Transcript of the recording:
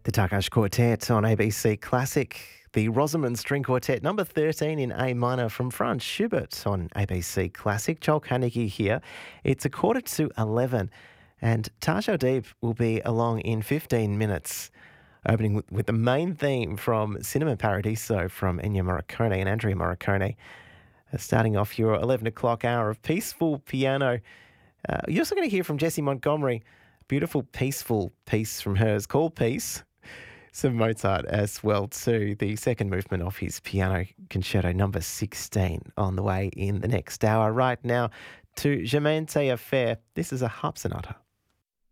The Takash Quartet on ABC Classic. The Rosamond String Quartet, number 13 in A minor from Franz Schubert on ABC Classic. Joel Carnegie here. It's a quarter to 11 and Taj Deep will be along in 15 minutes, opening with the main theme from Cinema Paradiso from Ennio Morricone and Andrea Morricone. Starting off your 11 o'clock hour of peaceful piano. You're also going to hear from Jessie Montgomery. Beautiful, peaceful piece from her. It's called Peace. Some Mozart as well too. The second movement of his piano concerto number 16 on the way in the next hour. Right now to Germaine Taillefer. This is a harp sonata.